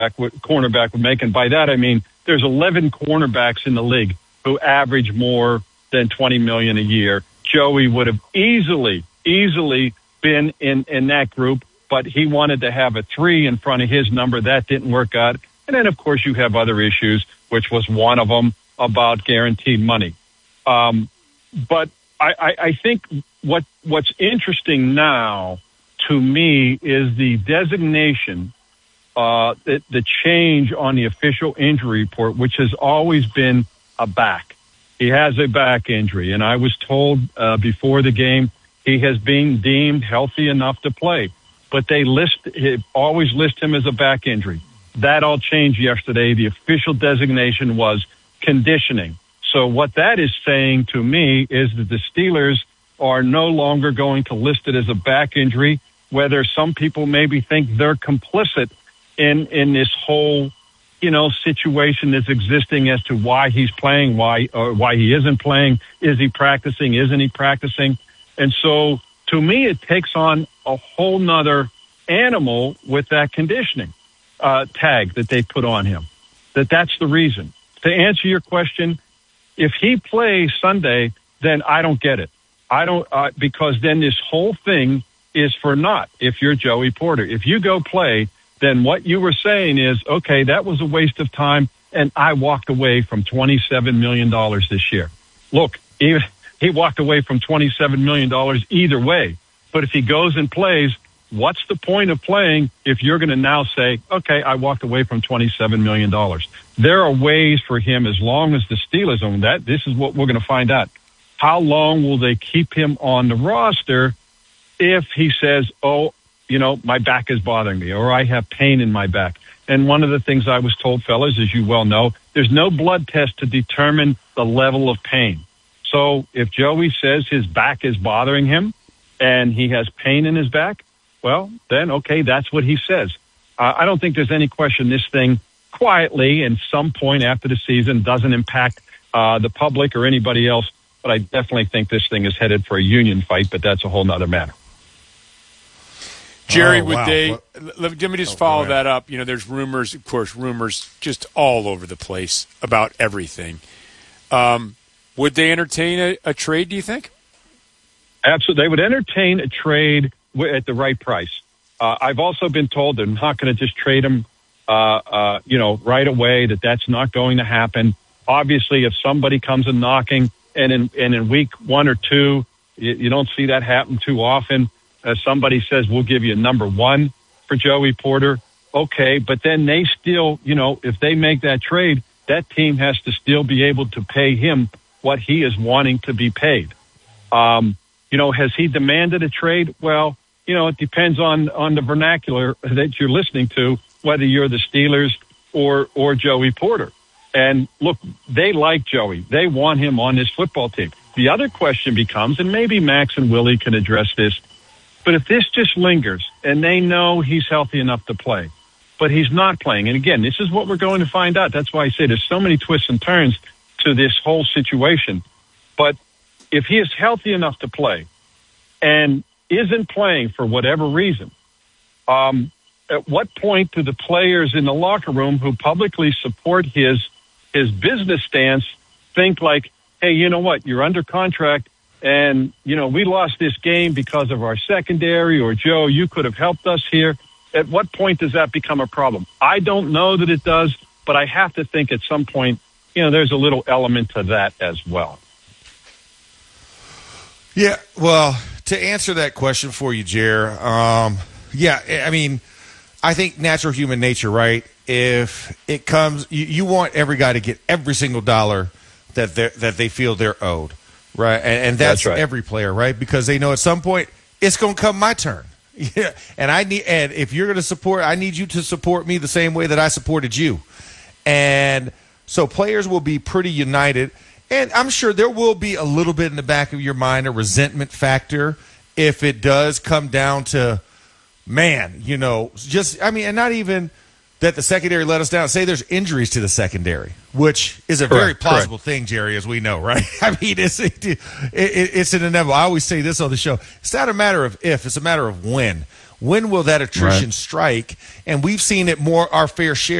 cornerback would make. And by that, I mean there's 11 cornerbacks in the league who average more than $20 million a year. Joey would have easily been in that group, but he wanted to have a 3 in front of his number. That didn't work out. And then, of course, you have other issues, which was one of them about guaranteed money. But I think what's interesting now to me is the designation, the change on the official injury report, which has always been a back. He has a back injury, and I was told before the game he has been deemed healthy enough to play. But they always list him as a back injury. That all changed yesterday. The official designation was conditioning. So what that is saying to me is that the Steelers are no longer going to list it as a back injury, whether some people maybe think they're complicit in this whole, situation that's existing as to why he's playing, why he isn't playing. Is he practicing? Isn't he practicing? And so to me, it takes on a whole nother animal with that conditioning tag that they put on him. That's the reason. To answer your question, if he plays Sunday, then I don't get it. I don't, because then this whole thing is for naught if you're Joey Porter. If you go play, then what you were saying is, okay, that was a waste of time, and I walked away from $27 million this year. Look, he walked away from $27 million either way. But if he goes and plays, what's the point of playing if you're going to now say, okay, I walked away from $27 million? There are ways for him, as long as the Steelers own that. This is what we're going to find out. How long will they keep him on the roster if he says, my back is bothering me, or I have pain in my back? And one of the things I was told, fellas, as you well know, there's no blood test to determine the level of pain. So if Joey says his back is bothering him and he has pain in his back, well, then, okay, that's what he says. I don't think there's any question this thing quietly and some point after the season doesn't impact the public or anybody else. But I definitely think this thing is headed for a union fight, but that's a whole nother matter. Jerry, let me just follow that up. There's rumors just all over the place about everything. Would they entertain a trade, do you think? Absolutely. They would entertain a trade at the right price. I've also been told they're not going to just trade him, right away, that's not going to happen. Obviously, if somebody comes in knocking and in week 1 or 2, you don't see that happen too often. Somebody says, we'll give you a number 1 for Joey Porter. Okay. But then they still, if they make that trade, that team has to still be able to pay him what he is wanting to be paid. Has he demanded a trade? Well, it depends on the vernacular that you're listening to, whether you're the Steelers or Joey Porter. And look, they like Joey. They want him on this football team. The other question becomes, and maybe Max and Willie can address this, but if this just lingers and they know he's healthy enough to play, but he's not playing. And again, this is what we're going to find out. That's why I say there's so many twists and turns to this whole situation. But if he is healthy enough to play and isn't playing for whatever reason, at what point do the players in the locker room who publicly support his business stance think like, hey, you know what, you're under contract and, we lost this game because of our secondary, or Joe, you could have helped us here. At what point does that become a problem? I don't know that it does, but I have to think at some point, there's a little element to that as well. Yeah, well, to answer that question for you, Jer, I think natural human nature, right? If it comes, you want every guy to get every single dollar that they feel they're owed, right? And that's right. Every player, right? Because they know at some point it's going to come my turn. Yeah, and if you're going to support, I need you to support me the same way that I supported you. And so players will be pretty united. And I'm sure there will be a little bit in the back of your mind, a resentment factor, if it does come down to, and not even that the secondary let us down. Say there's injuries to the secondary, which is a very plausible thing, Jerry, as we know, right? I mean, it's an inevitable. I always say this on the show. It's not a matter of if, it's a matter of when. When will that attrition strike? And we've seen it more our fair share